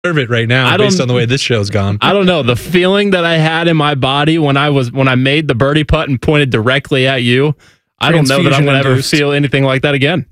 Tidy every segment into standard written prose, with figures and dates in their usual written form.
deserve it right now based on the way this show's gone. I don't know. The feeling that I had in my body when I made the birdie putt and pointed directly at you, I don't know that I'm going to ever feel anything like that again.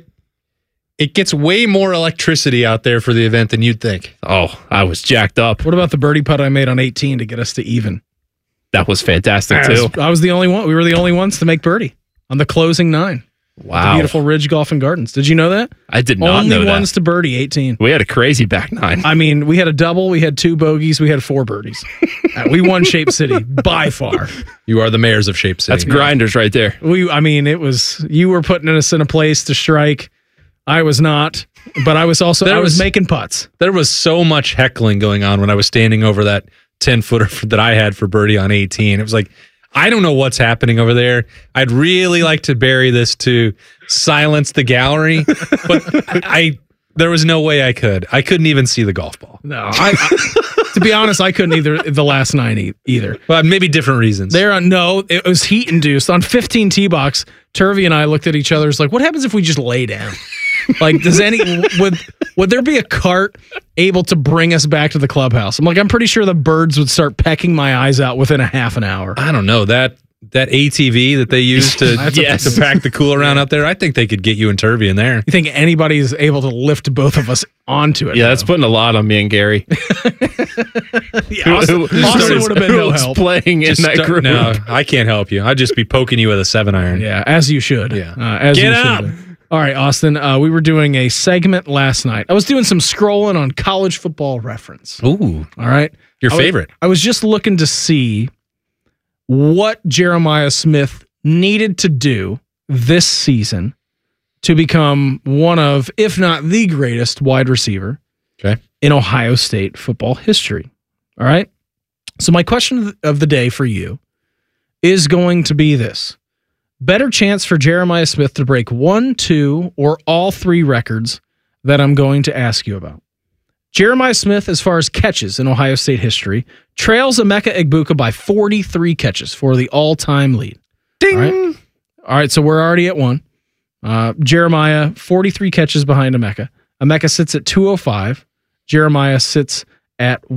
It gets way more electricity out there for the event than you'd think. Oh, I was jacked up. What about the birdie putt I made on 18 to get us to even? That was fantastic, too. I was the only one. We were the only ones to make birdie on the closing 9. Wow. The beautiful Ridge Golf and Gardens. Did you know that? I did not know that. Only ones to birdie 18. We had a crazy back 9. I mean, we had a double, we had 2 bogeys, we had 4 birdies. We won Shape City by far. You are the mayors of Shape City. That's grinders right there. You were putting us in a place to strike. I was not, but I was making putts. There was so much heckling going on when I was standing over that 10-footer that I had for birdie on 18. It was like, I don't know what's happening over there. I'd really like to bury this to silence the gallery, but there was no way I could. I couldn't even see the golf ball. No, to be honest, I couldn't either. The last 9 either. Well, maybe different reasons. It was heat induced on 15 tee box. Turvey and I looked at each other. It's like, what happens if we just lay down? Like, would there be a cart able to bring us back to the clubhouse? I'm pretty sure the birds would start pecking my eyes out within a half an hour. I don't know that ATV that they use to pack the cool around out there. I think they could get you and Turvey in there. You think anybody's able to lift both of us onto it? Yeah, that's putting a lot on me and Gary. Austin would have been no help playing in that group. No, I can't help you. I'd just be poking you with a 7-iron. Yeah, as you should. Yeah, get up. All right, Austin, we were doing a segment last night. I was doing some scrolling on College Football Reference. Ooh. All right. Your favorite. I was just looking to see what Jeremiah Smith needed to do this season to become one of, if not the greatest wide receiver in Ohio State football history. All right. So my question of the day for you is going to be this. Better chance for Jeremiah Smith to break 1, 2, or all 3 records that I'm going to ask you about. Jeremiah Smith, as far as catches in Ohio State history, trails Emeka Egbuka by 43 catches for the all-time lead. Ding! All right, so we're already at 1. Jeremiah, 43 catches behind Emeka. Emeka sits at 205. Jeremiah sits at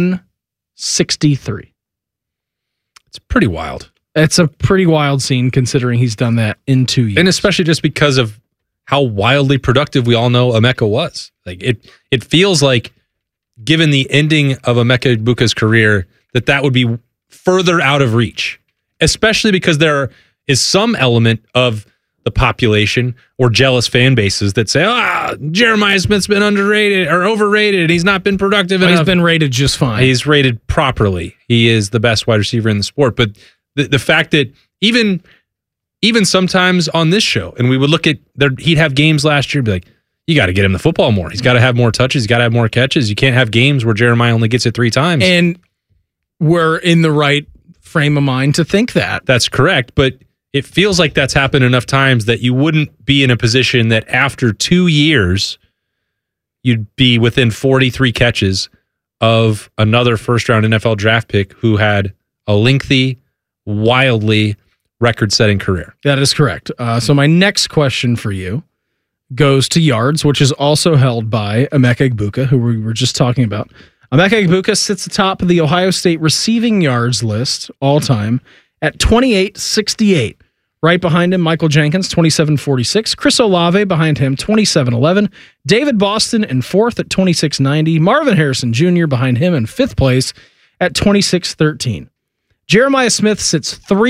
163. It's pretty wild. It's a pretty wild scene considering he's done that in 2 years. And especially just because of how wildly productive we all know Emeka was. Like it feels like, given the ending of Emeka Egbuka's career, that would be further out of reach, especially because there is some element of the population or jealous fan bases that say, Jeremiah Smith's been underrated or overrated. He's not been productive enough. He's been rated just fine. He's rated properly. He is the best wide receiver in the sport. But the fact that even sometimes on this show, and we would look at he'd have games last year, be like, you got to get him the football more. He's got to have more touches. He's got to have more catches. You can't have games where Jeremiah only gets it 3 times. And we're in the right frame of mind to think that. That's correct. But it feels like that's happened enough times that you wouldn't be in a position that after 2 years, you'd be within 43 catches of another first-round NFL draft pick who had a lengthy, wildly record-setting career. That is correct. So my next question for you goes to yards, which is also held by Emeka Egbuka, who we were just talking about. Emeka Egbuka sits atop of the Ohio State receiving yards list all time at 28.68. Right behind him, Michael Jenkins, 27.46. Chris Olave behind him, 27.11. David Boston in 4th at 26.90. Marvin Harrison Jr. behind him in 5th place at 26.13. Jeremiah Smith sits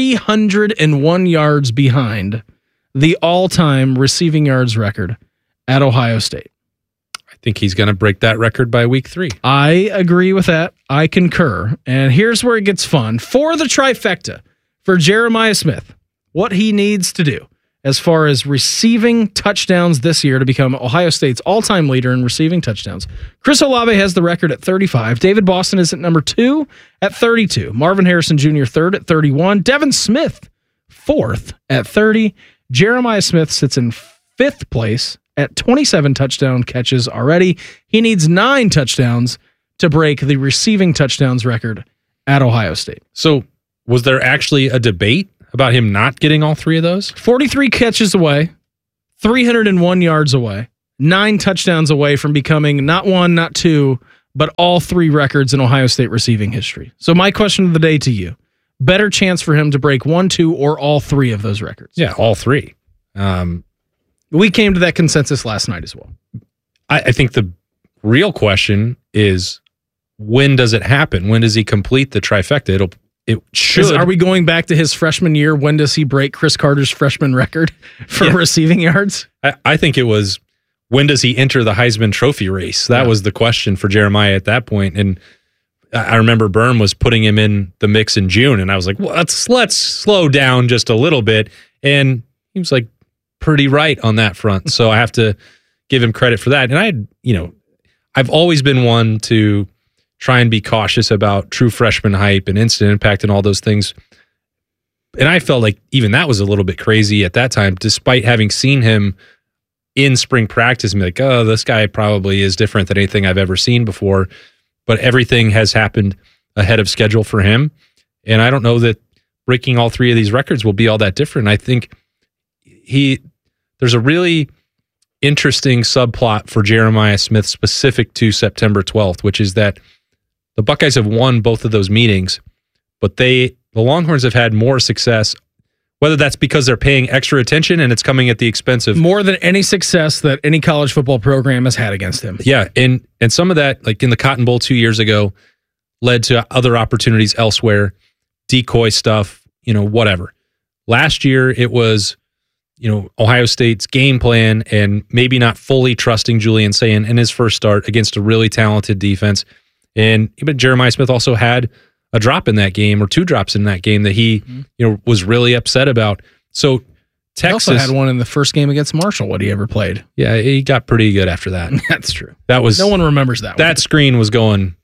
301 yards behind the all-time receiving yards record at Ohio State. I think he's going to break that record by week 3. I agree with that. I concur. And here's where it gets fun. For the trifecta, for Jeremiah Smith, what he needs to do as far as receiving touchdowns this year to become Ohio State's all-time leader in receiving touchdowns. Chris Olave has the record at 35. David Boston is at number 2 at 32. Marvin Harrison Jr. 3rd at 31. Devin Smith 4th at 30. Jeremiah Smith sits in 5th place at 27 touchdown catches already. He needs 9 touchdowns to break the receiving touchdowns record at Ohio State. So was there actually a debate about him not getting all 3 of those? 43 catches away, 301 yards away, 9 touchdowns away from becoming not 1, not 2, but all 3 records in Ohio State receiving history. So my question of the day to you, better chance for him to break 1, 2, or all 3 of those records? Yeah, all 3. We came to that consensus last night as well. I think the real question is, when does it happen? When does he complete the trifecta? It should. Are we going back to his freshman year? When does he break Chris Carter's freshman record for receiving yards? I think it was, when does he enter the Heisman Trophy race? That was the question for Jeremiah at that point. And I remember Berm was putting him in the mix in June, and I was like, well, let's slow down just a little bit. And he was like pretty right on that front. So I have to give him credit for that. And I've always been one to try and be cautious about true freshman hype and instant impact and all those things. And I felt like even that was a little bit crazy at that time, despite having seen him in spring practice and be like, oh, this guy probably is different than anything I've ever seen before. But everything has happened ahead of schedule for him. And I don't know that breaking all 3 of these records will be all that different. I think there's a really interesting subplot for Jeremiah Smith specific to September 12th, which is that the Buckeyes have won both of those meetings, but the Longhorns have had more success, whether that's because they're paying extra attention and it's coming at the expense of more than any success that any college football program has had against him. Yeah, and some of that, like in the Cotton Bowl 2 years ago, led to other opportunities elsewhere, decoy stuff, whatever. Last year, it was, Ohio State's game plan and maybe not fully trusting Julian Sayin in his first start against a really talented defense. And even Jeremiah Smith also had a drop in that game, or 2 drops in that game, that he was really upset about. So Texas he also had one in the first game against Marshall, what he ever played. Yeah, he got pretty good after that. That's true. That was no one remembers that. That screen was going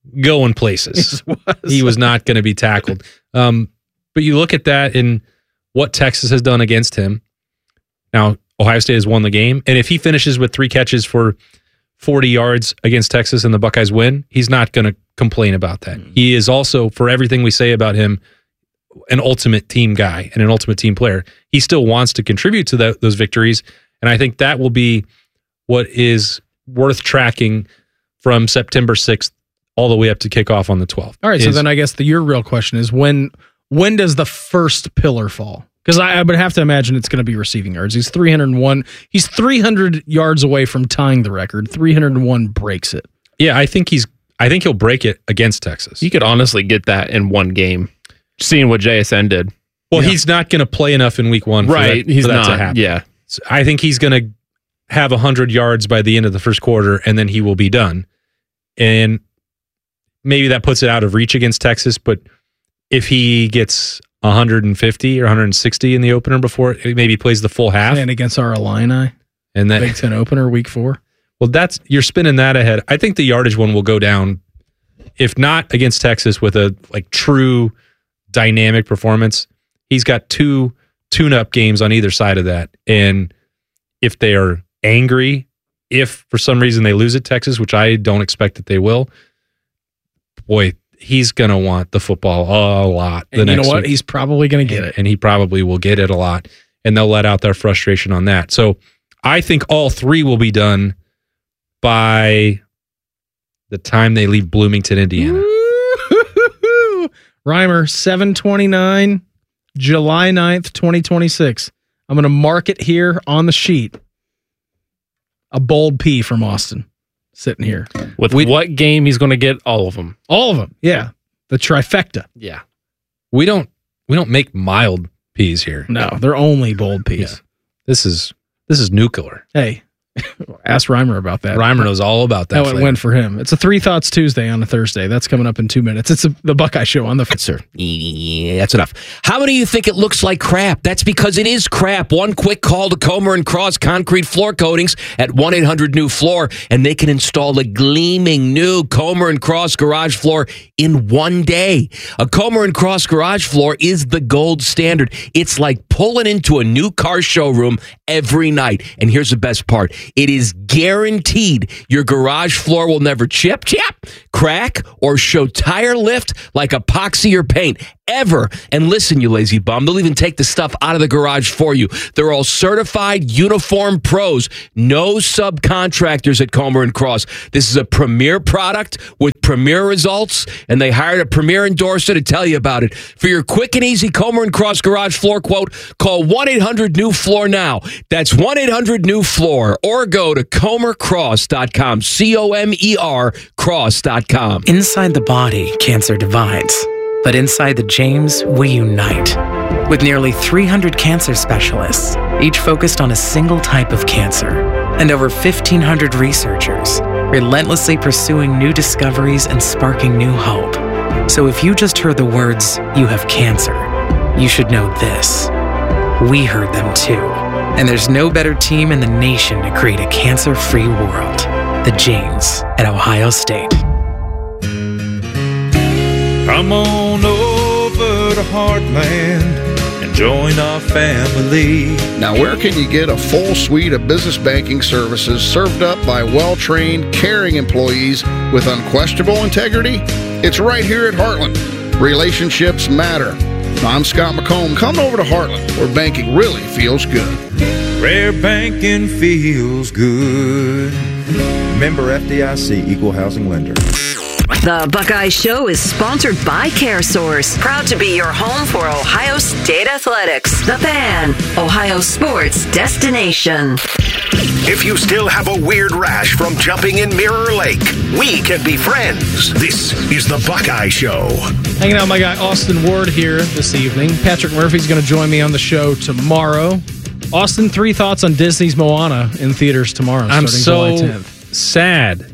places. He was not going to be tackled. But you look at that and what Texas has done against him. Now, Ohio State has won the game, and if he finishes with 3 catches for 40 yards against Texas and the Buckeyes win, he's not going to complain about that. He is also, for everything we say about him, an ultimate team guy and an ultimate team player. He still wants to contribute to those victories, and I think that will be what is worth tracking from September 6th all the way up to kickoff on the 12th. All right, so then I guess your real question is, when does the first pillar fall? Because I would have to imagine it's going to be receiving yards. He's 301. He's 300 yards away from tying the record. 301 breaks it. Yeah, I think he'll break it against Texas. You could honestly get that in one game, seeing what JSN did. Well, he's not going to play enough in week 1 right, for that to happen. Yeah. So I think he's going to have 100 yards by the end of the first quarter, and then he will be done. And maybe that puts it out of reach against Texas, but if he gets 150 or 160 in the opener before maybe plays the full half. And against our Illini. And then Big Ten opener, week 4. Well, you're spinning that ahead. I think the yardage one will go down, if not against Texas with a true dynamic performance. He's got 2 tune-up games on either side of that. And if they are angry, if for some reason they lose at Texas, which I don't expect that they will, boy, he's going to want the football a lot. And you know what? He's probably going to get it. And he probably will get it a lot. And they'll let out their frustration on that. So I think all 3 will be done by the time they leave Bloomington, Indiana. Reimer, 7/29, July 9th, 2026. I'm going to mark it here on the sheet. A bold P from Austin. Sitting here. With what game he's going to get? All of them. All of them. Yeah. The trifecta. Yeah. We don't make mild P's here. No, they're only bold P's. Yeah. This is nuclear. Hey, ask Reimer about that. Reimer knows all about that. How it went for him. It's a 3 Thoughts Tuesday on a Thursday. That's coming up in 2 minutes. It's the Buckeye Show on the... Sir. Yeah, that's enough. How many of you think it looks like crap? That's because it is crap. One quick call to Comer & Cross Concrete Floor Coatings at 1-800-NEW-FLOOR, and they can install a gleaming new Comer & Cross garage floor in 1 day. A Comer & Cross garage floor is the gold standard. It's like pulling into a new car showroom every night. And here's the best part. It is guaranteed your garage floor will never chip, crack, or show tire lift like epoxy or paint. ever. And listen, you lazy bum, they'll even take the stuff out of the garage for you. They're all certified uniform pros. No subcontractors at Comer & Cross. This is a premier product with premier results, and they hired a premier endorser to tell you about it. For your quick and easy Comer & Cross garage floor quote, call 1-800-NEW-FLOOR now. That's 1-800-NEW-FLOOR, or go to comercross.com, COMER cross.com. Inside the body, cancer divides. But inside the James, we unite. With nearly 300 cancer specialists, each focused on a single type of cancer, and over 1,500 researchers, relentlessly pursuing new discoveries and sparking new hope. So if you just heard the words, "you have cancer," you should know this. We heard them too. And there's no better team in the nation to create a cancer-free world. The James at Ohio State. Come on over to Heartland and join our family. Now, where can you get a full suite of business banking services served up by well-trained, caring employees with unquestionable integrity? It's right here at Heartland. Relationships matter. I'm Scott McComb. Come over to Heartland, where banking really feels good. Rare banking feels good. Member FDIC, Equal Housing Lender. The Buckeye Show is sponsored by CareSource, proud to be your home for Ohio State Athletics. The Fan, Ohio sports destination. If you still have a weird rash from jumping in Mirror Lake, we can be friends. This is the Buckeye Show. Hanging out with my guy Austin Ward here this evening. Patrick Murphy's going to join me on the show tomorrow. Austin, 3 thoughts on Disney's Moana in theaters tomorrow. I'm so July 10th. sad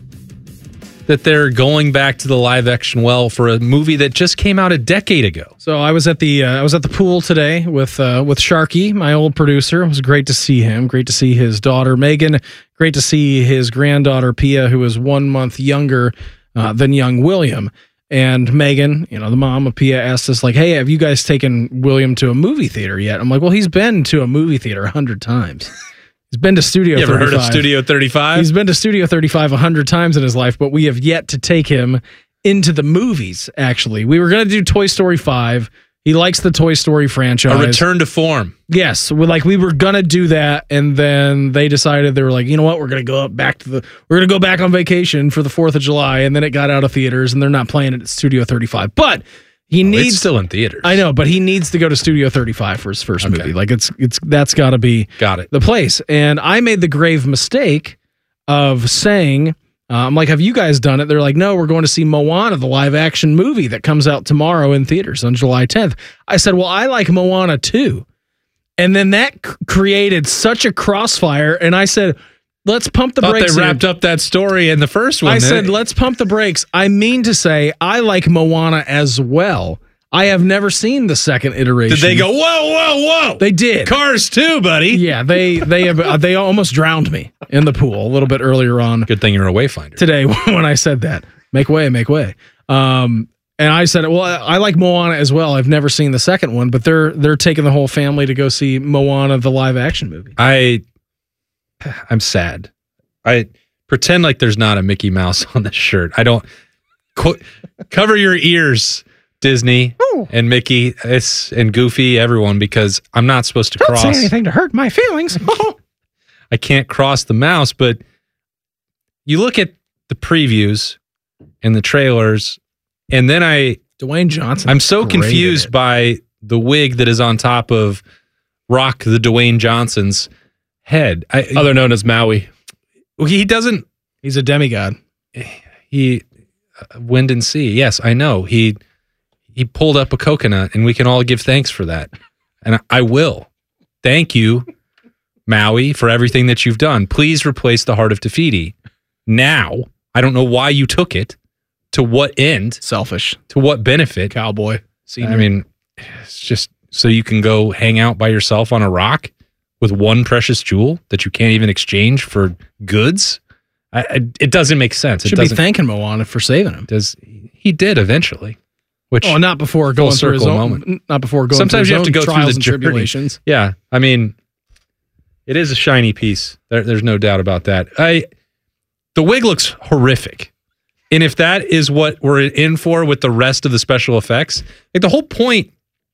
that they're going back to the live action well for a movie that just came out a decade ago. So I was at the pool today with Sharky, my old producer. It was great to see him. Great to see his daughter Megan. Great to see his granddaughter Pia, who is 1 month younger than young William. And Megan, the mom of Pia, asked us like, "Hey, have you guys taken William to a movie theater yet?" I'm like, "Well, he's been to a movie theater 100 times." He's been to Studio 35. You ever heard of Studio 35? He's been to Studio 35 100 times in his life, but we have yet to take him into the movies, actually. We were going to do Toy Story 5. He likes the Toy Story franchise. A return to form. Yes. We were going to do that, and then they decided, they were like, you know what, we're going to go back on vacation for the 4th of July, and then it got out of theaters, and they're not playing it at Studio 35. But it's still in theaters. I know, but he needs to go to Studio 35 for his first movie. Like that's got to be the place. And I made the grave mistake of saying, I'm like, "Have you guys done it?" They're like, "No, we're going to see Moana, the live action movie that comes out tomorrow in theaters on July 10th." I said, "Well, I like Moana too." And then that created such a crossfire. And I said, "Let's pump the brakes." They wrapped up that story in the first one. I said, "Let's pump the brakes." I mean to say, I like Moana as well. I have never seen the second iteration. Did they go, whoa? They did. Cars too, buddy. Yeah, they almost drowned me in the pool a little bit earlier on. Good thing you're a wayfinder. Today when I said that. Make way. And I said, "Well, I like Moana as well. I've never seen the second one, but they're taking the whole family to go see Moana, the live action movie." I'm sad. I pretend like there's not a Mickey Mouse on this shirt. I don't cover your ears, Disney and Mickey and Goofy, everyone, because I'm not supposed to cross. Don't say anything to hurt my feelings. I can't cross the mouse, but you look at the previews and the trailers, and then Dwayne Johnson. I'm so confused by the wig that is on top of Rock the Dwayne Johnson's head, other known as Maui. He doesn't. He's a demigod. Wind and sea. Yes, I know. He pulled up a coconut, and we can all give thanks for that. And I will. Thank you, Maui, for everything that you've done. Please replace the heart of Te Fiti now. I don't know why you took it. To what end? Selfish. To what benefit? Cowboy. Senior. I mean, it's just so you can go hang out by yourself on a rock with one precious jewel that you can't even exchange for goods. It doesn't make sense. Should be thanking Moana for saving him. He did eventually? Which not before going through his own moment. Not before going. Sometimes through you have to go through the tribulations. Yeah, I mean, it is a shiny piece. There's no doubt about that. The wig looks horrific. And if that is what we're in for with the rest of the special effects, like the whole point,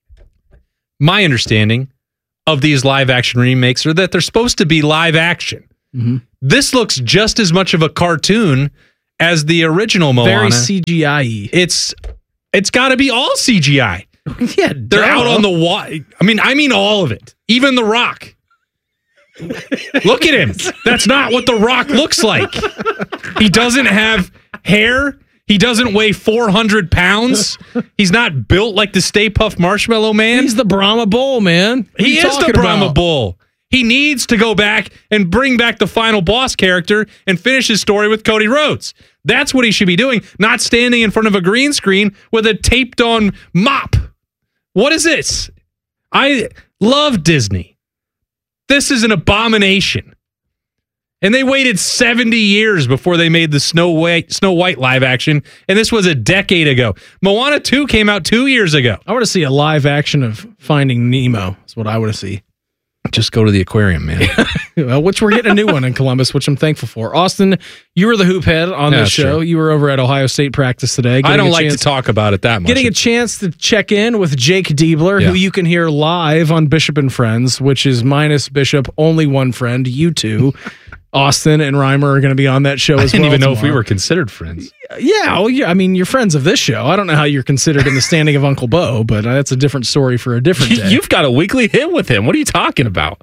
my understanding of these live action remakes are that they're supposed to be live action. Mm-hmm. This looks just as much of a cartoon as the original Moana. Very CGI-y. It's got to be all CGI. Yeah, they're out on the wall. I mean all of it. Even The Rock. Look at him. That's not what The Rock looks like. He doesn't have hair. He doesn't weigh 400 pounds. He's not built like the Stay Puft Marshmallow Man. He's the Brahma Bull, man. He is the Brahma Bull. He needs to go back and bring back the final boss character and finish his story with Cody Rhodes. That's what he should be doing, not standing in front of a green screen with a taped-on mop. What is this? I love Disney. This is an abomination. And they waited 70 years before they made the Snow White live action, and this was a decade ago. Moana 2 came out 2 years ago. I want to see a live action of Finding Nemo. That's what I want to see. Just go to the aquarium, man. Well, which we're getting a new one in Columbus, which I'm thankful for. Austin, you were the hoop head on this show. True. You were over at Ohio State practice today. I don't like to talk about it that much. Getting a chance to check in with Jake Diebler, who you can hear live on Bishop and Friends, which is minus Bishop, only one friend, you two. Austin and Reimer are going to be on that show as well. I didn't even know if we were considered friends. Yeah, well, I mean, you're friends of this show. I don't know how you're considered in the standing of Uncle Bo, but that's a different story for a different day. You've got a weekly hit with him. What are you talking about?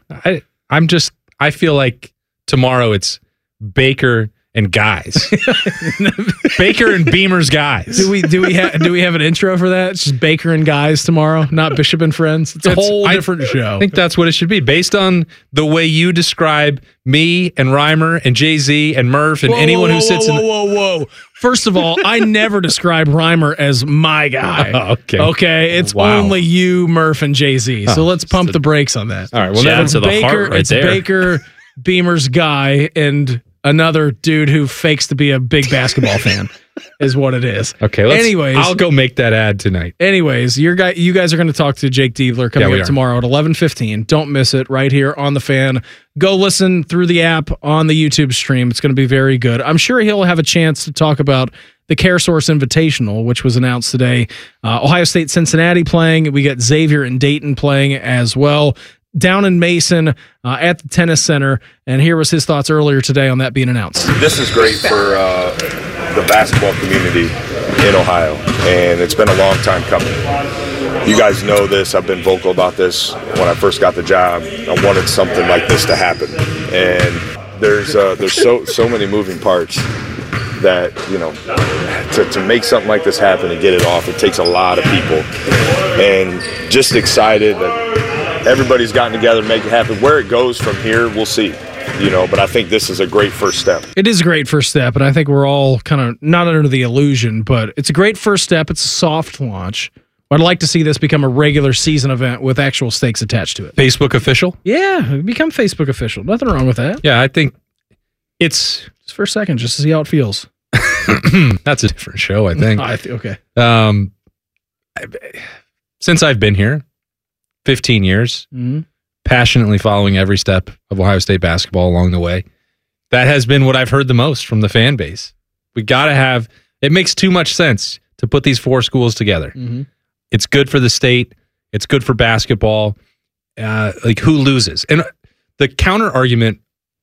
I feel like tomorrow it's Baker and Guys. Baker and Beamer's Guys. Do we have an intro for that? It's just Baker and Guys tomorrow, not Bishop and Friends. It's a whole different show. I think that's what it should be, based on the way you describe me and Reimer and Jay-Z and Murph and anyone who sits in. Whoa! First of all, I never describe Reimer as my guy. Okay, it's only you, Murph, and Jay-Z. So let's pump the brakes on that. All right, well, that's to the heart right there. Baker, Beamer's guy, and another dude who fakes to be a big basketball fan is what it is. Okay. Anyways, I'll go make that ad tonight. Anyways, you guys are going to talk to Jake Diebler coming up tomorrow at 11:15. Don't miss it right here on The Fan. Go listen through the app on the YouTube stream. It's going to be very good. I'm sure he'll have a chance to talk about the CareSource Invitational, which was announced today. Ohio State, Cincinnati playing. We got Xavier and Dayton playing as well. Down in Mason at the tennis center, and here was his thoughts earlier today on that being announced. This is great for the basketball community in Ohio, and it's been a long time coming. You guys know this. I've been vocal about this when I first got the job. I wanted something like this to happen, and there's so many moving parts that, you know, to make something like this happen and get it off, it takes a lot of people, and just excited that everybody's gotten together to make it happen. Where it goes from here, we'll see. You know, but I think this is a great first step. It is a great first step, and I think we're all kind of not under the illusion, but it's a great first step. It's a soft launch. I'd like to see this become a regular season event with actual stakes attached to it. Facebook official? Yeah, become Facebook official. Nothing wrong with that. Yeah, I think it's just for a second, just to see how it feels. That's a different show, I think. Okay. Since I've been here, 15 years, passionately following every step of Ohio State basketball along the way. That has been what I've heard the most from the fan base. We got to have, it makes too much sense to put these four schools together. It's good for the state. It's good for basketball. Like, who loses? And the counter argument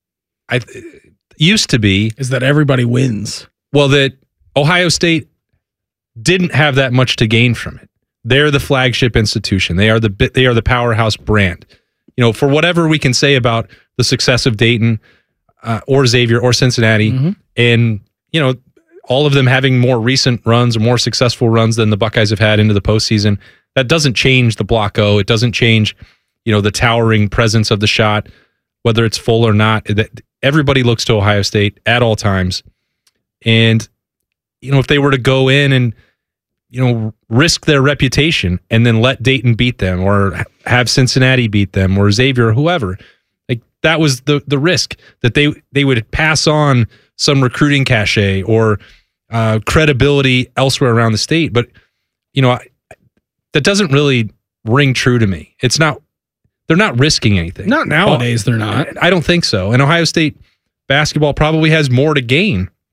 used to be is that everybody wins. Well, that Ohio State didn't have that much to gain from it. They're the flagship institution. They are the powerhouse brand. You know, for whatever we can say about the success of Dayton or Xavier or Cincinnati, and, you know, all of them having more recent runs or more successful runs than the Buckeyes have had into the postseason, that doesn't change the Block O. It doesn't change, you know, the towering presence of the shot, whether it's full or not. Everybody looks to Ohio State at all times. And, you know, if they were to go in and, you know, risk their reputation and then let Dayton beat them or have Cincinnati beat them or Xavier or whoever, like, that was the risk, that they would pass on some recruiting cachet or credibility elsewhere around the state. But, you know, that doesn't really ring true to me. It's not, they're not risking anything. Not nowadays, they're not. I don't think so. And Ohio State basketball probably has more to gain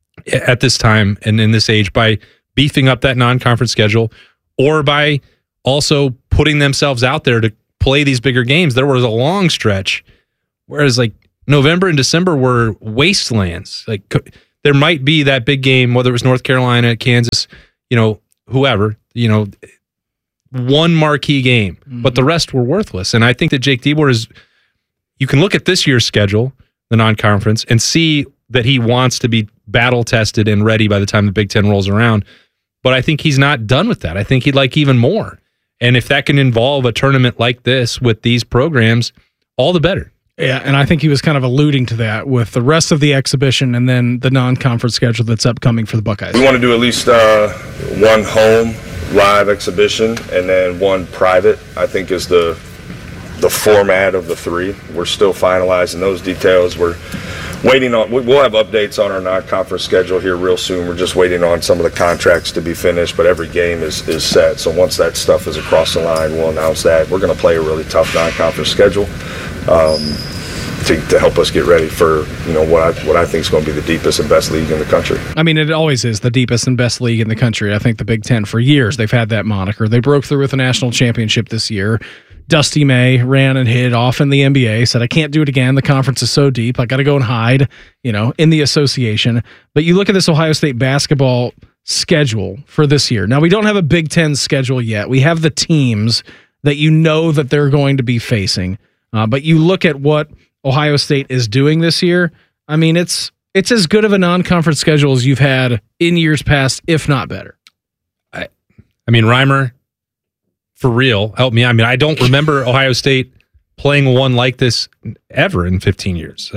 at this time and in this age by beefing up that non-conference schedule, or by also putting themselves out there to play these bigger games. There was a long stretch, whereas like November and December were wastelands. Like there might be that big game, whether it was North Carolina, Kansas, whoever, one marquee game, but the rest were worthless. And I think that Jake DeBoer you can look at this year's schedule, the non-conference, and see that he wants to be battle tested and ready by the time the Big Ten rolls around. But I think he's not done with that. I think he'd like even more. And if that can involve a tournament like this with these programs, all the better. Yeah, and I think he was kind of alluding to that with the rest of the exhibition and then the non-conference schedule that's upcoming for the Buckeyes. We want to do at least one home live exhibition and then one private, I think is the format of the three. We're still finalizing those details. We're waiting on, we'll have updates on our non-conference schedule here real soon. We're just waiting on some of the contracts to be finished, but every game is set. So once that stuff is across the line, we'll announce that. We're going to play a really tough non-conference schedule to help us get ready for what I think is going to be the deepest and best league in the country. I mean, it always is the deepest and best league in the country. I think the Big Ten, for years, they've had that moniker. They broke through with a national championship this year. Dusty May ran and hid off in the NBA, said, I can't do it again. The conference is so deep. I got to go and hide, in the association. But you look at this Ohio State basketball schedule for this year. Now, we don't have a Big Ten schedule yet. We have the teams that that they're going to be facing. But you look at what Ohio State is doing this year. I mean, it's as good of a non-conference schedule as you've had in years past, if not better. I mean, Reimer, for real, help me. I mean, I don't remember Ohio State playing one like this ever in 15 years.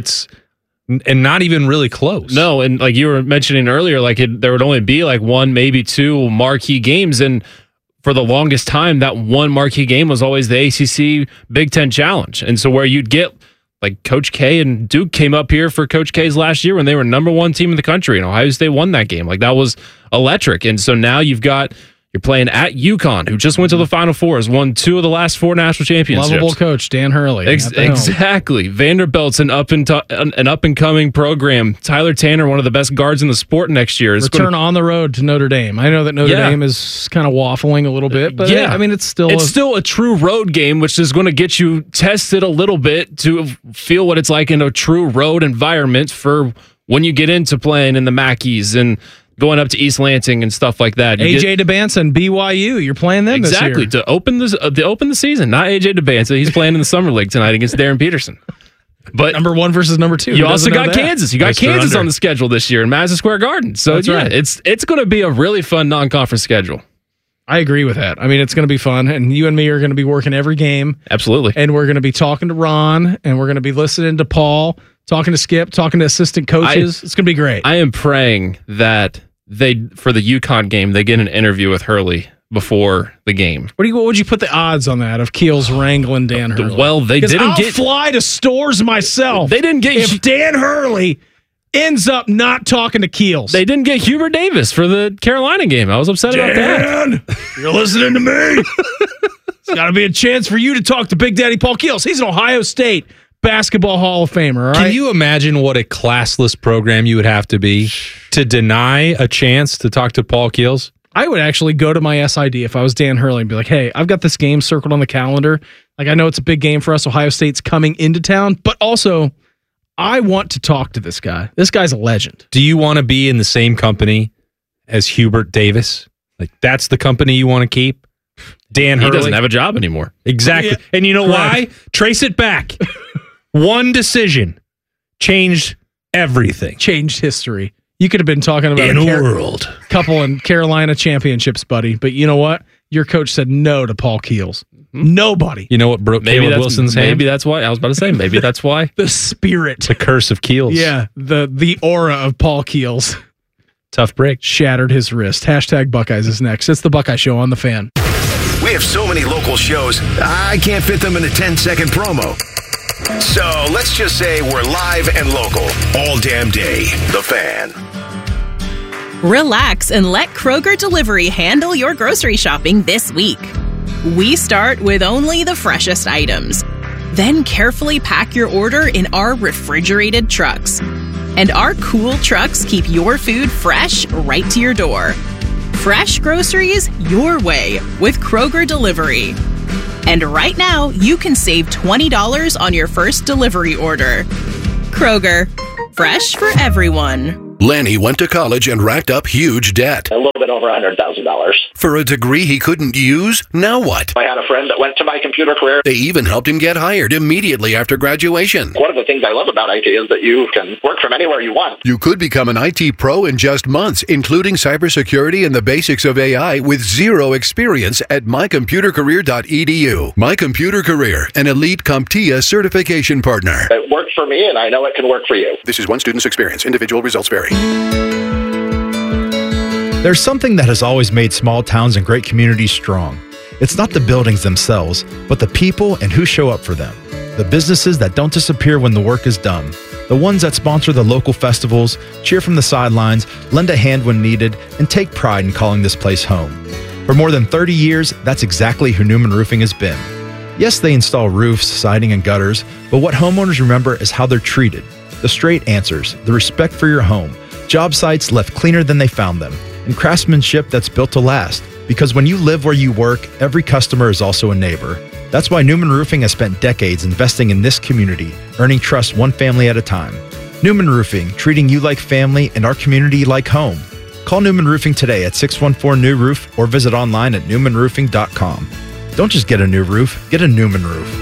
And not even really close. No, and like you were mentioning earlier, there would only be like one, maybe two marquee games, and for the longest time, that one marquee game was always the ACC Big Ten Challenge. And so where you'd get, like Coach K and Duke came up here for Coach K's last year when they were #1 team in the country, and Ohio State won that game. Like, that was electric. And so now you're playing at UConn, who just went to the Final Four, has won 2 of the last 4 national championships. Lovable coach, Dan Hurley. Exactly. Vanderbilt's an up-and-coming program. Tyler Tanner, one of the best guards in the sport next year. Return on the road to Notre Dame. I know that Notre Dame is kind of waffling a little bit, but I mean, it's still a true road game, which is going to get you tested a little bit to feel what it's like in a true road environment for when you get into playing in the Mackeys and going up to East Lansing and stuff like that. AJ DeBanson, BYU, you're playing them this year. Exactly, to open the season. Not AJ DeBanson. He's playing in the Summer League tonight against Darren Peterson. But #1 versus #2. You also got Kansas. You got Kansas on the schedule this year in Madison Square Garden. So right. It's going to be a really fun non-conference schedule. I agree with that. I mean, it's going to be fun, and you and me are going to be working every game. Absolutely. And we're going to be talking to Ron, and we're going to be listening to Paul, talking to Skip, talking to assistant coaches. It's going to be great. I am praying that for the UConn game, they get an interview with Hurley before the game. What would you put the odds on that of Keels wrangling Dan Hurley? Well, I'll fly to stores myself. They didn't get if Dan Hurley ends up not talking to Keels. They didn't get Hubert Davis for the Carolina game. I was upset about that. You're listening to me. It's got to be a chance for you to talk to Big Daddy Paul Keels. He's an Ohio State basketball Hall of Famer. All right? Can you imagine what a classless program you would have to be to deny a chance to talk to Paul Keels? I would actually go to my SID if I was Dan Hurley and be like, hey, I've got this game circled on the calendar. Like, I know it's a big game for us. Ohio State's coming into town, but also I want to talk to this guy. This guy's a legend. Do you want to be in the same company as Hubert Davis? Like, that's the company you want to keep? Dan Hurley? He doesn't have a job anymore. Exactly. Yeah. And you know why? Trace it back. One decision changed everything. Changed history. You could have been talking about a couple in Carolina championships, buddy. But you know what? Your coach said no to Paul Keels. Nobody. You know what broke Caleb Wilson's hand? Maybe that's why. I was about to say, maybe that's why. The spirit. The curse of Keels. Yeah, the aura of Paul Keels. Tough break. Shattered his wrist. # Buckeyes is next. It's the Buckeye Show on The Fan. We have so many local shows, I can't fit them in a 10-second promo. So let's just say we're live and local all damn day. The Fan. Relax and let Kroger Delivery handle your grocery shopping this week. We start with only the freshest items. Then carefully pack your order in our refrigerated trucks. And our cool trucks keep your food fresh right to your door. Fresh groceries your way with Kroger Delivery. And right now, you can save $20 on your first delivery order. Kroger, fresh for everyone. Lanny went to college and racked up huge debt. A little bit over $100,000. For a degree he couldn't use? Now what? I had a friend that went to My Computer Career. They even helped him get hired immediately after graduation. One of the things I love about IT is that you can work from anywhere you want. You could become an IT pro in just months, including cybersecurity and the basics of AI with zero experience at mycomputercareer.edu. My Computer Career, an elite CompTIA certification partner. It worked for me, and I know it can work for you. This is one student's experience. Individual results vary. There's something that has always made small towns and great communities strong. It's not the buildings themselves, but the people and who show up for them. The businesses that don't disappear when the work is done. The ones that sponsor the local festivals, cheer from the sidelines, lend a hand when needed, and take pride in calling this place home. For more than 30 years, that's exactly who Newman Roofing has been. Yes, they install roofs, siding, and gutters, but what homeowners remember is how they're treated. The straight answers, the respect for your home, job sites left cleaner than they found them, and craftsmanship that's built to last. Because when you live where you work, every customer is also a neighbor. That's why Newman Roofing has spent decades investing in this community, earning trust one family at a time. Newman Roofing, treating you like family and our community like home. Call Newman Roofing today at 614-NEW-ROOF or visit online at newmanroofing.com. Don't just get a new roof, get a Newman roof.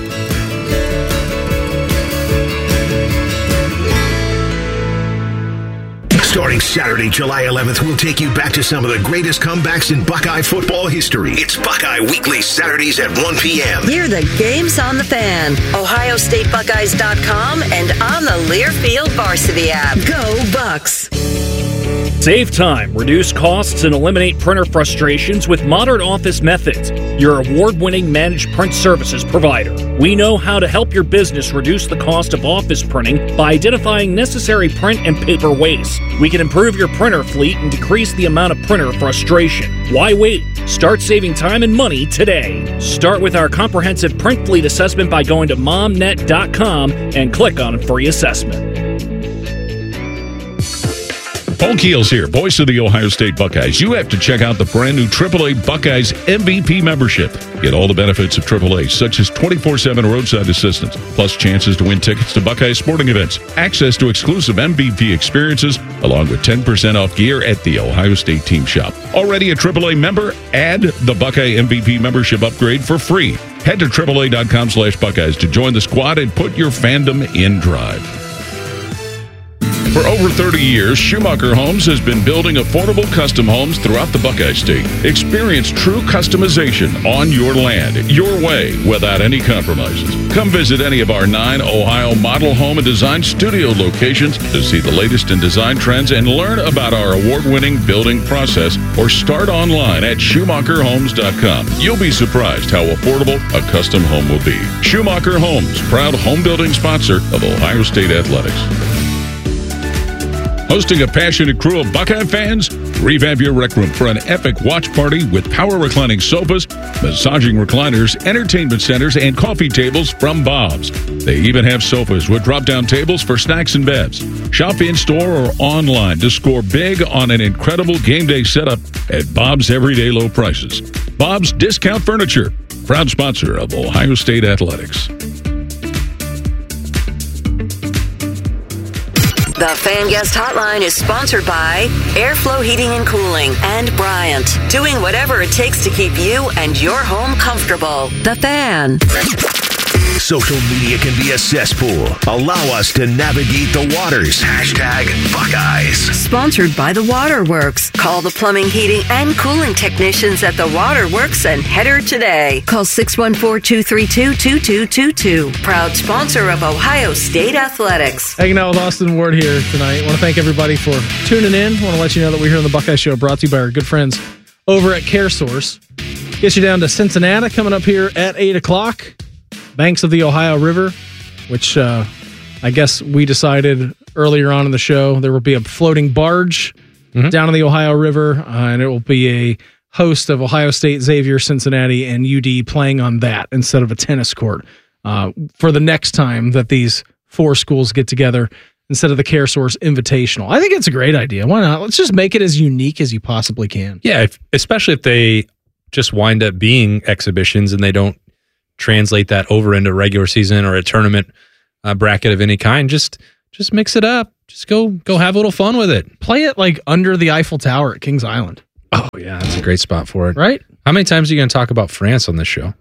Starting Saturday, July 11th, we'll take you back to some of the greatest comebacks in Buckeye football history. It's Buckeye Weekly, Saturdays at 1 p.m. Hear the games on the Fan, OhioStateBuckeyes.com, and on the Learfield Varsity app. Go Bucks! Save time, reduce costs, and eliminate printer frustrations with Modern Office Methods, your award-winning managed print services provider. We know how to help your business reduce the cost of office printing by identifying necessary print and paper waste. We can improve your printer fleet and decrease the amount of printer frustration. Why wait? Start saving time and money today. Start with our comprehensive print fleet assessment by going to momnet.com and click on Free Assessment. Paul Keels here, voice of the Ohio State Buckeyes. You have to check out the brand new AAA Buckeyes MVP membership. Get all the benefits of AAA, such as 24/7 roadside assistance, plus chances to win tickets to Buckeye sporting events, access to exclusive MVP experiences, along with 10% off gear at the Ohio State team shop. Already a AAA member? Add the Buckeye MVP membership upgrade for free. Head to AAA.com/Buckeyes to join the squad and put your fandom in drive. For over 30 years, Schumacher Homes has been building affordable custom homes throughout the Buckeye State. Experience true customization on your land, your way, without any compromises. Come visit any of our 9 Ohio model home and design studio locations to see the latest in design trends and learn about our award-winning building process, or start online at SchumacherHomes.com. You'll be surprised how affordable a custom home will be. Schumacher Homes, proud home building sponsor of Ohio State Athletics. Hosting a passionate crew of Buckeye fans? Revamp your rec room for an epic watch party with power reclining sofas, massaging recliners, entertainment centers, and coffee tables from Bob's. They even have sofas with drop-down tables for snacks and bevs. Shop in-store or online to score big on an incredible game day setup at Bob's everyday low prices. Bob's Discount Furniture, proud sponsor of Ohio State Athletics. The Fan Guest Hotline is sponsored by Airflow Heating and Cooling and Bryant, doing whatever it takes to keep you and your home comfortable. The Fan. Social media can be a cesspool. Allow us to navigate the waters. #Buckeyes. Sponsored by The Waterworks. Call the plumbing, heating, and cooling technicians at The Waterworks and header today. Call 614-232-2222. Proud sponsor of Ohio State Athletics. Hanging out with Austin Ward here tonight. I want to thank everybody for tuning in. I want to let you know that we're here on the Buckeye Show, brought to you by our good friends over at CareSource. Get you down to Cincinnati coming up here at 8 o'clock. Banks of the Ohio River, which I guess we decided earlier on in the show there will be a floating barge down in the Ohio River, and it will be a host of Ohio State, Xavier, Cincinnati, and UD playing on that instead of a tennis court for the next time that these 4 schools get together. instead of the CareSource Invitational. I think it's a great idea. Why not? Let's just make it as unique as you possibly can. Yeah, especially if they just wind up being exhibitions and they don't translate that over into regular season or a tournament bracket of any kind. Just mix it up. Just go have a little fun with it. Play it like under the Eiffel Tower at Kings Island. Oh yeah, that's a great spot for it. Right? How many times are you going to talk about France on this show?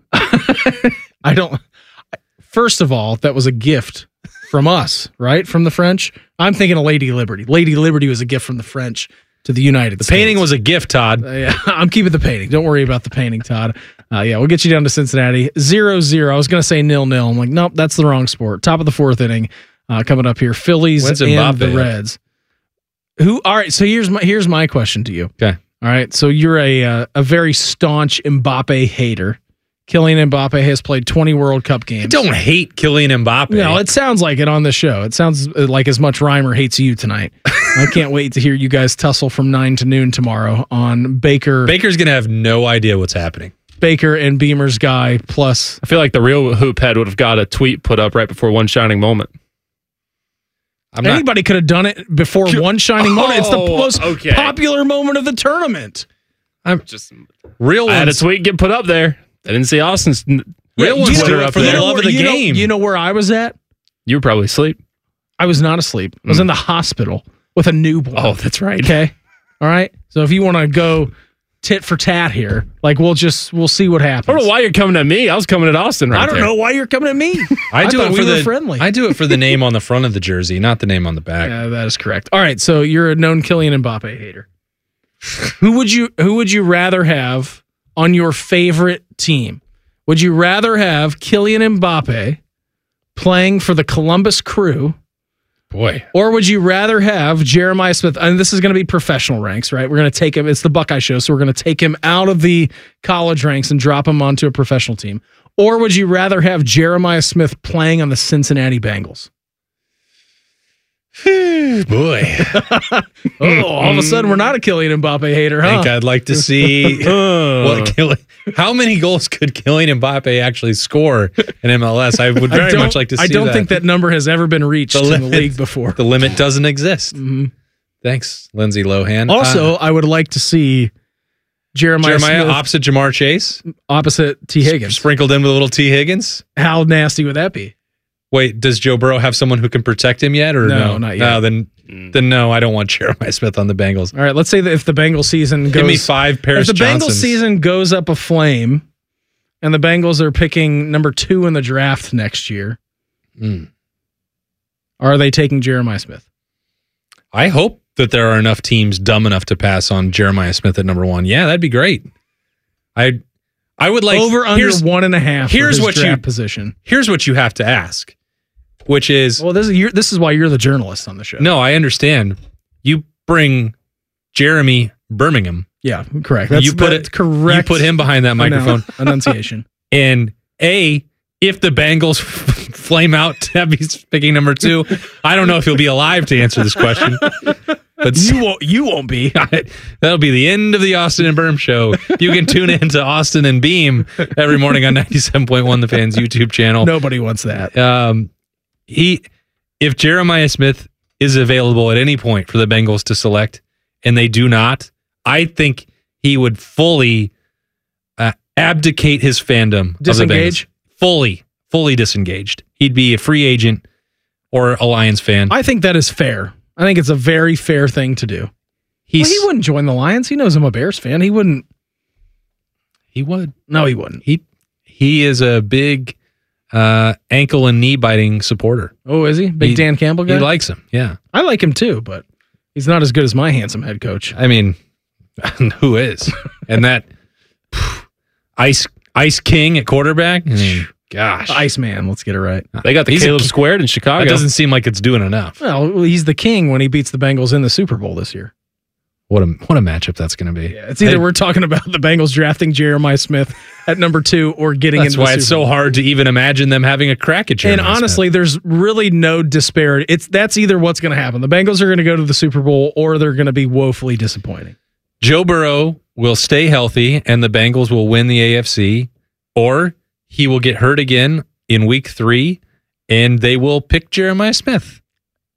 I don't. First of all, that was a gift from us, right? From the French. I'm thinking of Lady Liberty. Lady Liberty was a gift from the French to the United States. The painting was a gift, Todd. Yeah, I'm keeping the painting. Don't worry about the painting, Todd. Yeah, we'll get you down to Cincinnati. 0-0. I was going to say 0-0. I'm like, nope, that's the wrong sport. Top of the fourth inning coming up here. Phillies When's and Mbappe? the Reds. All right, so here's my question to you. Okay. All right, so you're a very staunch Mbappe hater. Kylian Mbappe has played 20 World Cup games. I don't hate Kylian Mbappe. No, it sounds like it on the show. It sounds like as much Reimer hates you tonight. I can't wait to hear you guys tussle from 9 to noon tomorrow on Baker. Baker's going to have no idea what's happening. Baker and Beamer's guy plus. I feel like the real hoop head would have got a tweet put up right before One Shining Moment. Anybody could have done it before One Shining Moment. It's the most okay. popular moment of the tournament. I'm just real ones. I had a tweet get put up there. I didn't see Austin's real ones do it for the love of the game. You know where I was at? You were probably asleep. I was not asleep. I was in the hospital with a newborn. Oh, that's right. Okay. All right. So if you want to go tit for tat here, like we'll see what happens. I don't know why you're coming at me. I was coming at Austin right I don't know why you're coming at me. I do it for the friendly. I do it for the name on the front of the jersey, not the name on the back. Yeah, that is correct. All right, so you're a known Kylian Mbappe hater. Who would you rather have on your favorite team? Would you rather have Kylian Mbappe playing for the Columbus Crew? Boy. Or would you rather have Jeremiah Smith? And this is going to be professional ranks, right? We're going to take him. It's the Buckeye Show, so we're going to take him out of the college ranks and drop him onto a professional team. Or would you rather have Jeremiah Smith playing on the Cincinnati Bengals? Boy. All of a sudden, we're not a Kylian Mbappe hater, huh? I think I'd like to see how many goals could Kylian Mbappe actually score in MLS. I would very much like to see that. I don't think that number has ever been reached in the league before. The limit doesn't exist. Mm-hmm. Thanks, Lindsay Lohan. Also, I would like to see Jeremiah Smith opposite Jamar Chase. Opposite T. Higgins. Sprinkled in with a little T. Higgins. How nasty would that be? Wait, does Joe Burrow have someone who can protect him yet? Or no? Not yet. No, then no, I don't want Jeremiah Smith on the Bengals. All right, let's say that if the Bengals season goes... Give me 5 Paris If the Johnsons. Bengals season goes up a flame and the Bengals are picking number 2 in the draft next year, are they taking Jeremiah Smith? I hope that there are enough teams dumb enough to pass on Jeremiah Smith at number 1. Yeah, that'd be great. I would like... Over under 1.5 here's for his what draft position. Here's what you have to ask, which is... Well, this is why you're the journalist on the show. No, I understand. You bring Jeremy Birmingham. Yeah, correct. That's correct. You put him behind that microphone. Enunciation. And if the Bengals flame out to have he's picking number 2, I don't know if he'll be alive to answer this question. But you won't be. That'll be the end of the Austin and Berm show. You can tune in to Austin and Beam every morning on 97.1 The Fan's YouTube channel. Nobody wants that. If Jeremiah Smith is available at any point for the Bengals to select, and they do not, I think he would fully abdicate his fandom. Disengage? Of the Bengals. Fully disengaged. He'd be a free agent or a Lions fan. I think that is fair. I think it's a very fair thing to do. He wouldn't join the Lions. He knows I'm a Bears fan. He wouldn't. He would. No, he wouldn't. He is a big ankle and knee biting supporter. Oh, is he? Big Dan Campbell guy? He likes him, yeah. I like him too, but he's not as good as my handsome head coach. I mean, who is? And that Ice King at quarterback? I mean, gosh. Iceman, let's get it right. They got the Caleb Squared in Chicago. That doesn't seem like it's doing enough. Well, he's the king when he beats the Bengals in the Super Bowl this year. What a matchup that's going to be. Yeah, it's either we're talking about the Bengals drafting Jeremiah Smith at number 2 or getting into the Super Bowl. That's why it's so hard to even imagine them having a crack at Jeremiah And honestly, Smith. there's really no disparity. That's either what's going to happen. The Bengals are going to go to the Super Bowl or they're going to be woefully disappointing. Joe Burrow will stay healthy and the Bengals will win the AFC, or he will get hurt again in week 3 and they will pick Jeremiah Smith.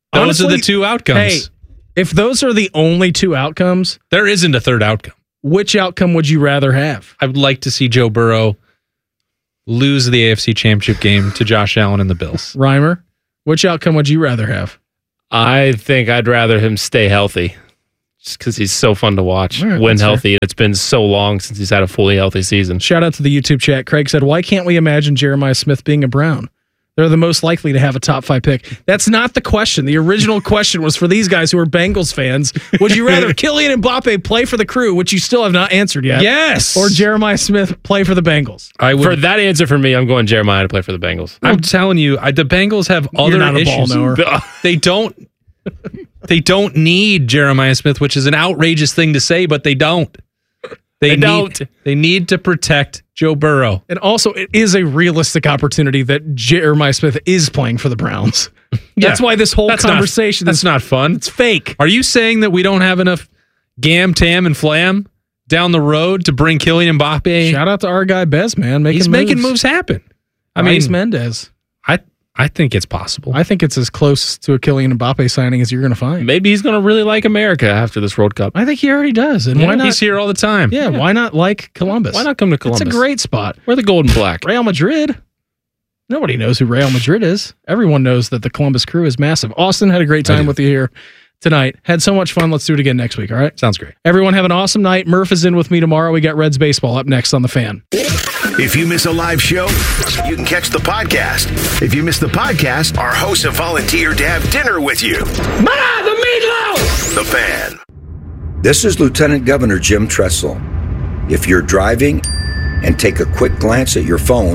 Those are the two outcomes. Hey, if those are the only two outcomes, there isn't a third outcome. Which outcome would you rather have? I would like to see Joe Burrow lose the AFC Championship game to Josh Allen and the Bills. Reimer, which outcome would you rather have? I think I'd rather him stay healthy just because he's so fun to watch. Right, Win healthy. It's been so long since he's had a fully healthy season. Shout out to the YouTube chat. Craig said, why can't we imagine Jeremiah Smith being a Brown? They're the most likely to have a top 5 pick. That's not the question. The original question was for these guys who are Bengals fans. Would you rather Kylian Mbappe play for the Crew, which you still have not answered yet? Yes. Or Jeremiah Smith play for the Bengals? For that answer for me, I'm going Jeremiah to play for the Bengals. I'm telling you, the Bengals have other not a issues. ball knower. They don't need Jeremiah Smith, which is an outrageous thing to say, but they don't. They need to protect Joe Burrow. And also, it is a realistic opportunity that Jeremiah Smith is playing for the Browns. That's why this whole conversation that's not fun. It's fake. Are you saying that we don't have enough Gam, Tam, and Flam down the road to bring Kylian Mbappe? Shout out to our guy Bez, man. He's making moves happen. I Bryce mean, Mendez. I think it's possible. I think it's as close to a Kylian Mbappe signing as you're going to find. Maybe he's going to really like America after this World Cup. I think he already does. And why not? He's here all the time. Yeah, why not like Columbus? Why not come to Columbus? It's a great spot. We're the gold and black. Real Madrid. Nobody knows who Real Madrid is. Everyone knows that the Columbus Crew is massive. Austin, had a great time with you here tonight. Had so much fun. Let's do it again next week, all right? Sounds great. Everyone have an awesome night. Murph is in with me tomorrow. We got Reds baseball up next on The Fan. If you miss a live show, you can catch the podcast. If you miss the podcast, our hosts have volunteered to have dinner with you. Ma, the meatloaf! The Fan. This is Lieutenant Governor Jim Tressel. If you're driving and take a quick glance at your phone,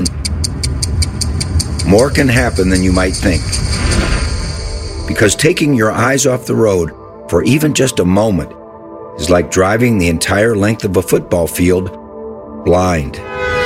more can happen than you might think. Because taking your eyes off the road for even just a moment is like driving the entire length of a football field blind.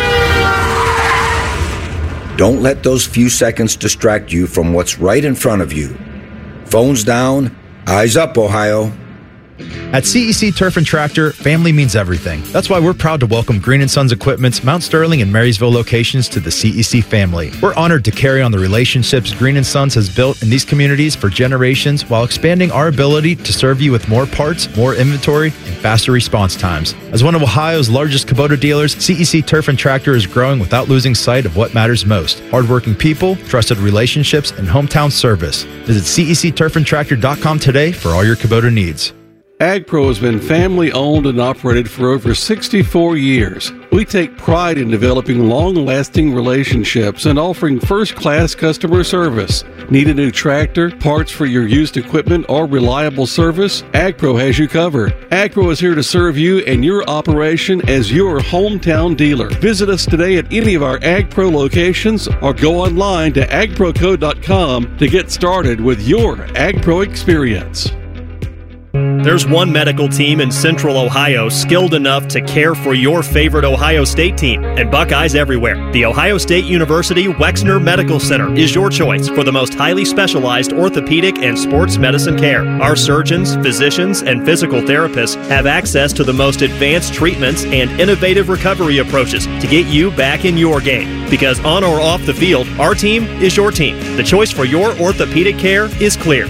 Don't let those few seconds distract you from what's right in front of you. Phones down, eyes up, Ohio. At CEC Turf and Tractor, family means everything. That's why we're proud to welcome Green & Sons Equipment's Mount Sterling and Marysville locations to the CEC family. We're honored to carry on the relationships Green & Sons has built in these communities for generations while expanding our ability to serve you with more parts, more inventory, and faster response times. As one of Ohio's largest Kubota dealers, CEC Turf and Tractor is growing without losing sight of what matters most: hardworking people, trusted relationships, and hometown service. Visit CECTurfandTractor.com today for all your Kubota needs. AgPro has been family owned and operated for over 64 years. We take pride in developing long-lasting relationships and offering first-class customer service. Need a new tractor, parts for your used equipment, or reliable service? AgPro has you covered. AgPro is here to serve you and your operation as your hometown dealer. Visit us today at any of our AgPro locations or go online to agproco.com to get started with your AgPro experience. There's one medical team in Central Ohio skilled enough to care for your favorite Ohio State team, and Buckeyes everywhere. The Ohio State University Wexner Medical Center is your choice for the most highly specialized orthopedic and sports medicine care. Our surgeons, physicians, and physical therapists have access to the most advanced treatments and innovative recovery approaches to get you back in your game. Because on or off the field, our team is your team. The choice for your orthopedic care is clear.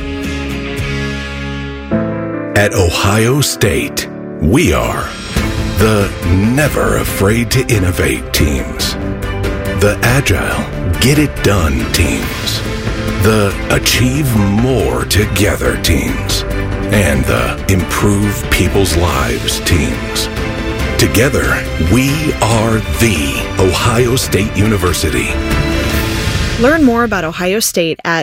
At Ohio State, we are the never afraid to innovate teams, the agile, get it done teams, the achieve more together teams, and the improve people's lives teams. Together, we are the Ohio State University. Learn more about Ohio State at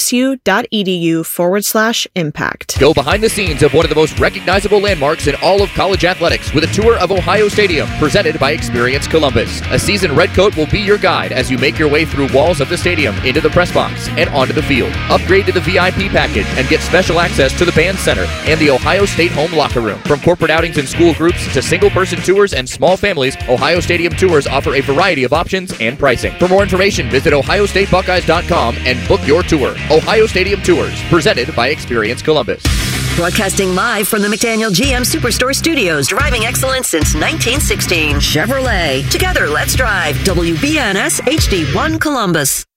osu.edu/impact. Go behind the scenes of one of the most recognizable landmarks in all of college athletics with a tour of Ohio Stadium presented by Experience Columbus. A seasoned redcoat will be your guide as you make your way through walls of the stadium, into the press box, and onto the field. Upgrade to the VIP package and get special access to the band center and the Ohio State home locker room. From corporate outings and school groups to single-person tours and small families, Ohio Stadium tours offer a variety of options and pricing. For more information, visit OhioStateBuckeyes.com and book your tour. Ohio Stadium Tours, presented by Experience Columbus. Broadcasting live from the McDaniel GM Superstore Studios. Driving excellence since 1916. Chevrolet. Together, let's drive. WBNS HD1 Columbus.